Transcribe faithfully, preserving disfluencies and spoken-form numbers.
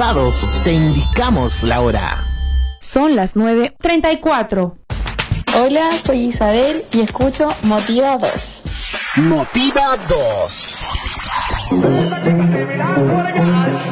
Motivados, te indicamos la hora. Son las nueve treinta y cuatro. Hola, soy Isabel y escucho Motiva dos. Motiva dos.